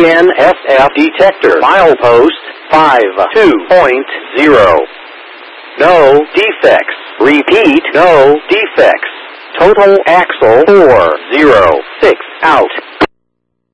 BNSF detector. Milepost 52.0. No defects. Repeat, no defects. Total axle 406 out.